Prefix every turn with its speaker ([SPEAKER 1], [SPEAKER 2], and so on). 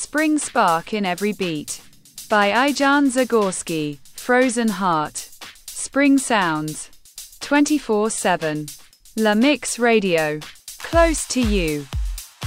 [SPEAKER 1] spring spark in every beat. By Ijan Zagorski, Frozen Heart. Spring sounds. 24/7. La Mix Radio. Close to you.